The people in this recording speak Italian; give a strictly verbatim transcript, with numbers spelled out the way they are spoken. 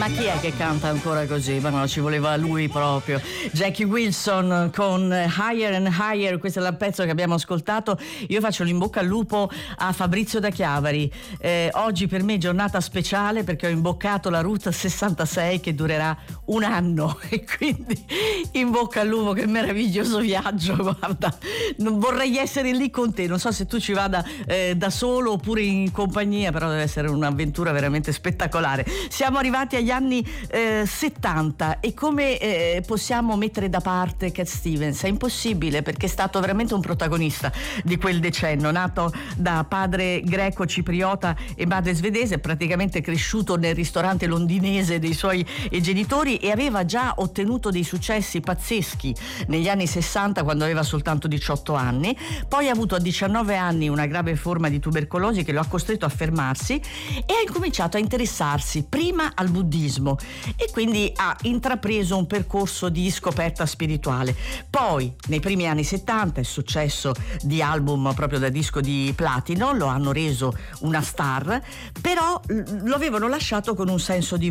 Ma chi è che canta ancora così? Ma no, ci voleva lui proprio. Jackie Wilson con Higher and Higher, questo è il pezzo che abbiamo ascoltato. Io faccio l'in bocca al lupo a Fabrizio da Chiavari. Eh, oggi per me è giornata speciale perché ho imboccato la Route sessantasei che durerà un anno e quindi in bocca al lupo, che meraviglioso viaggio, guarda, non vorrei essere lì con te, non so se tu ci vada eh, da solo oppure in compagnia, però deve essere un'avventura veramente spettacolare. Siamo arrivati agli anni eh, settanta e come eh, possiamo mettere da parte Cat Stevens? È impossibile, perché è stato veramente un protagonista di quel decennio, nato da padre greco cipriota e madre svedese, praticamente cresciuto nel ristorante londinese dei suoi genitori e aveva già ottenuto dei successi pazzeschi negli anni sessanta quando aveva soltanto diciotto anni. Poi ha avuto a diciannove anni una grave forma di tubercolosi che lo ha costretto a fermarsi e ha incominciato a interessarsi prima al buddismo e quindi ha intrapreso un percorso di scoperta spirituale. Poi nei primi anni settanta il successo di album proprio da disco di platino lo hanno reso una star, però lo avevano lasciato con un senso di